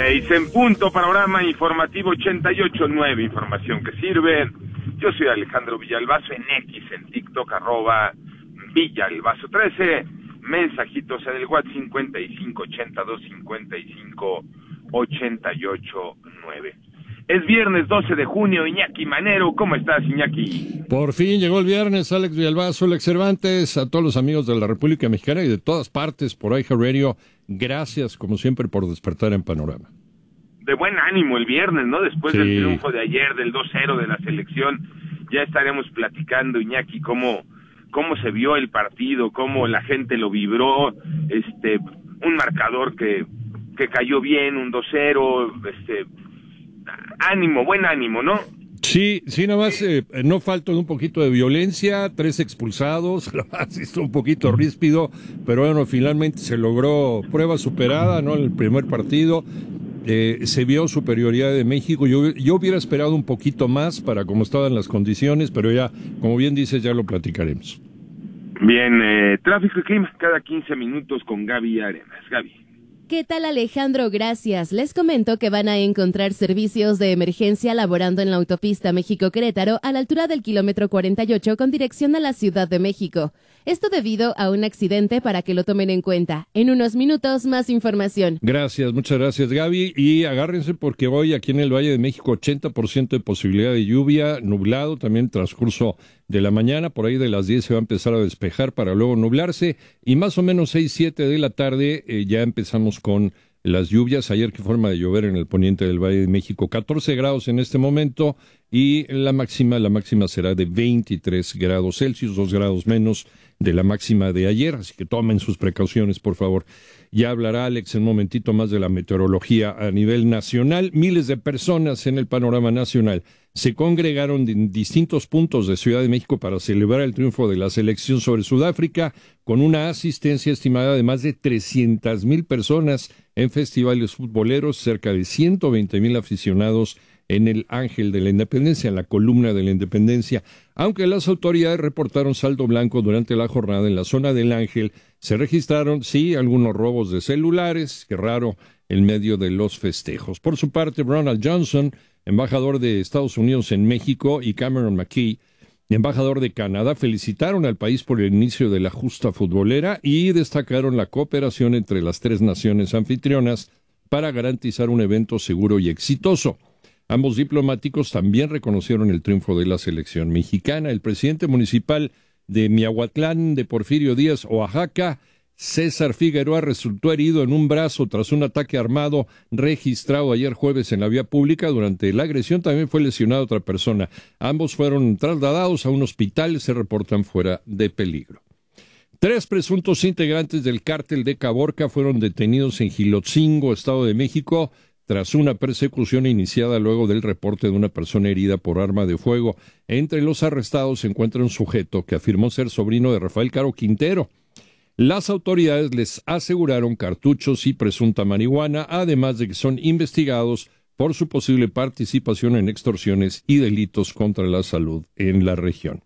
6 en punto, panorama informativo 88.9, información que sirve. Yo soy Alejandro Villalbazo en X, en TikTok, @Villalbazo13, mensajitos en el WhatsApp 55825588.9. Es viernes 12 de junio, Iñaki Manero, ¿cómo estás, Iñaki? Por fin llegó el viernes, Alex Villalbazo, Alex Cervantes, a todos los amigos de la República Mexicana y de todas partes por iHeartRadio, gracias como siempre por despertar en Panorama. De buen ánimo el viernes, ¿no? Después del triunfo de ayer, del 2-0 de la selección, ya estaremos platicando, Iñaki, cómo se vio el partido, cómo la gente lo vibró, un marcador que cayó bien, un 2-0, ánimo, buen ánimo, ¿no? Sí, nada más no faltó un poquito de violencia, 3 expulsados, lo más estuvo un poquito ríspido, pero bueno, finalmente se logró prueba superada, ¿no? En el primer partido se vio superioridad de México, yo hubiera esperado un poquito más para cómo estaban las condiciones, pero ya, como bien dices, ya lo platicaremos. Bien, tráfico y clima cada 15 minutos con Gaby Arenas. Gaby. ¿Qué tal, Alejandro? Gracias. Les comento que van a encontrar servicios de emergencia laborando en la autopista México-Querétaro a la altura del kilómetro 48 con dirección a la Ciudad de México. Esto debido a un accidente para que lo tomen en cuenta. En unos minutos, más información. Gracias, muchas gracias, Gaby. Y agárrense porque hoy aquí en el Valle de México 80% de posibilidad de lluvia, nublado, también transcurso de la mañana, por ahí de las 10 se va a empezar a despejar para luego nublarse y más o menos 6, 7 de la tarde ya empezamos con las lluvias. Ayer qué forma de llover en el poniente del Valle de México, 14 grados en este momento y la máxima será de 23 grados Celsius, 2 grados menos de la máxima de ayer, así que tomen sus precauciones, por favor. Ya hablará Alex en un momentito más de la meteorología a nivel nacional. Miles de personas en el panorama nacional se congregaron en distintos puntos de Ciudad de México para celebrar el triunfo de la selección sobre Sudáfrica, con una asistencia estimada de más de 300,000 personas en festivales futboleros, cerca de 120,000 aficionados en el Ángel de la Independencia, en la columna de la Independencia. Aunque las autoridades reportaron saldo blanco durante la jornada en la zona del Ángel, se registraron, sí, algunos robos de celulares, qué raro, en medio de los festejos. Por su parte, Ronald Johnson, embajador de Estados Unidos en México, y Cameron McKee, embajador de Canadá, felicitaron al país por el inicio de la justa futbolera y destacaron la cooperación entre las 3 naciones anfitrionas para garantizar un evento seguro y exitoso. Ambos diplomáticos también reconocieron el triunfo de la selección mexicana. El presidente municipal de Miahuatlán, de Porfirio Díaz, Oaxaca, César Figueroa, resultó herido en un brazo tras un ataque armado registrado ayer jueves en la vía pública. Durante la agresión también fue lesionada otra persona. Ambos fueron trasladados a un hospital, se reportan fuera de peligro. 3 presuntos integrantes del cártel de Caborca fueron detenidos en Gilotzingo, Estado de México, tras una persecución iniciada luego del reporte de una persona herida por arma de fuego. Entre los arrestados se encuentra un sujeto que afirmó ser sobrino de Rafael Caro Quintero. Las autoridades les aseguraron cartuchos y presunta marihuana, además de que son investigados por su posible participación en extorsiones y delitos contra la salud en la región.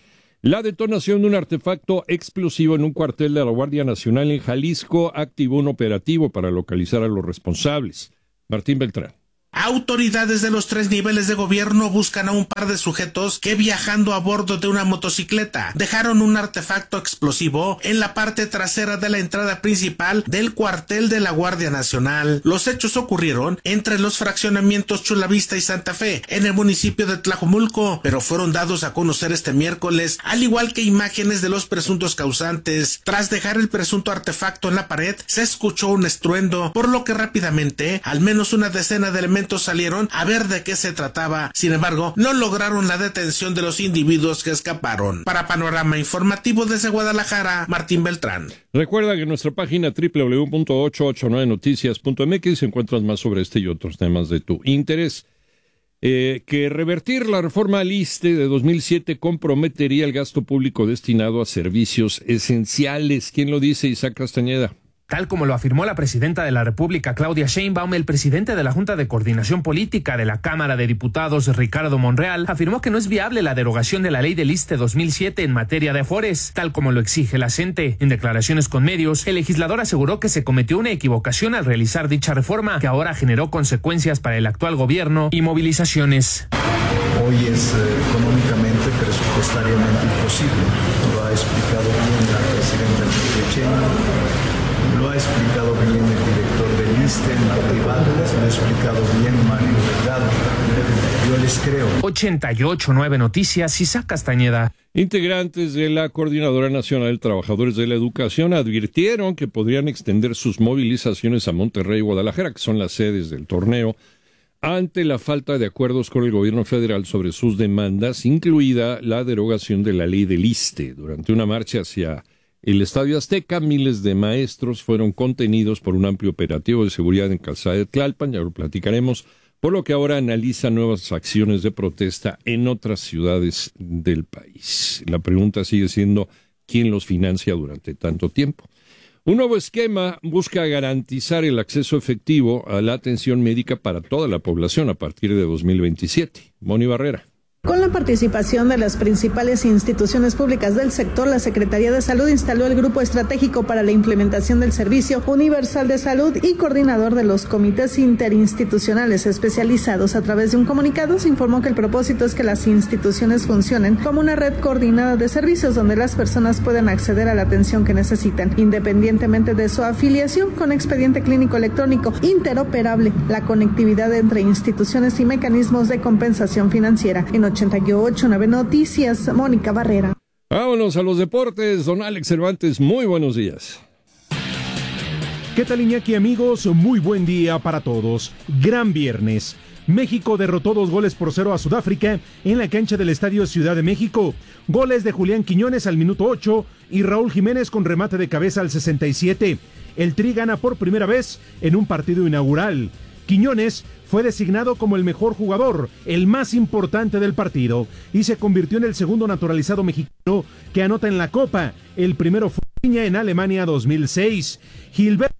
La detonación de un artefacto explosivo en un cuartel de la Guardia Nacional en Jalisco activó un operativo para localizar a los responsables. Martín Beltrán. Autoridades de los 3 niveles de gobierno buscan a un par de sujetos que, viajando a bordo de una motocicleta, dejaron un artefacto explosivo en la parte trasera de la entrada principal del cuartel de la Guardia Nacional. Los hechos ocurrieron entre los fraccionamientos Chulavista y Santa Fe, en el municipio de Tlajomulco, pero fueron dados a conocer este miércoles, al igual que imágenes de los presuntos causantes. Tras dejar el presunto artefacto en la pared, se escuchó un estruendo, por lo que rápidamente, al menos una decena de elementos salieron a ver de qué se trataba. Sin embargo, no lograron la detención de los individuos que escaparon. Para Panorama Informativo desde Guadalajara, Martín Beltrán. Recuerda que en nuestra página www.889noticias.mx encuentras más sobre este y otros temas de tu interés. Que revertir la reforma al ISSSTE de 2007 comprometería el gasto público destinado a servicios esenciales. ¿Quién lo dice? Isaac Castañeda. Tal como lo afirmó la presidenta de la República, Claudia Sheinbaum, el presidente de la Junta de Coordinación Política de la Cámara de Diputados, Ricardo Monreal, afirmó que no es viable la derogación de la ley del ISSSTE 2007 en materia de afores, tal como lo exige la CENTE. En declaraciones con medios, el legislador aseguró que se cometió una equivocación al realizar dicha reforma, que ahora generó consecuencias para el actual gobierno y movilizaciones. Hoy es económicamente, presupuestariamente imposible. Lo ha explicado bien la presidenta Sheinbaum. Lo ha explicado bien el director del ISSSTE en la privada, lo ha explicado bien Mario Delgado. Yo les creo. 88.9 Noticias, Isaac Castañeda. Integrantes de la Coordinadora Nacional de Trabajadores de la Educación advirtieron que podrían extender sus movilizaciones a Monterrey y Guadalajara, que son las sedes del torneo, ante la falta de acuerdos con el gobierno federal sobre sus demandas, incluida la derogación de la ley del ISSSTE. Durante una marcha hacia el Estadio Azteca, miles de maestros fueron contenidos por un amplio operativo de seguridad en Calzada de Tlalpan, ya lo platicaremos, por lo que ahora analiza nuevas acciones de protesta en otras ciudades del país. La pregunta sigue siendo, ¿quién los financia durante tanto tiempo? Un nuevo esquema busca garantizar el acceso efectivo a la atención médica para toda la población a partir de 2027. Moni Barrera. Con la participación de las principales instituciones públicas del sector, la Secretaría de Salud instaló el Grupo Estratégico para la Implementación del Servicio Universal de Salud y coordinador de los comités interinstitucionales especializados. A través de un comunicado se informó que el propósito es que las instituciones funcionen como una red coordinada de servicios donde las personas puedan acceder a la atención que necesitan, independientemente de su afiliación, con expediente clínico electrónico interoperable, la conectividad entre instituciones y mecanismos de compensación financiera. En 88.9 Noticias, Mónica Barrera. Vámonos a los deportes. Don Alex Cervantes, muy buenos días. ¿Qué tal, Iñaki, amigos? Muy buen día para todos. Gran viernes. México derrotó 2-0 a Sudáfrica en la cancha del Estadio Ciudad de México. Goles de Julián Quiñones al minuto 8 y Raúl Jiménez con remate de cabeza al 67. El Tri gana por primera vez en un partido inaugural. Quiñones fue designado como el mejor jugador, el más importante del partido, y se convirtió en el segundo naturalizado mexicano que anota en la Copa. El primero fue Piña en Alemania 2006. Gilberto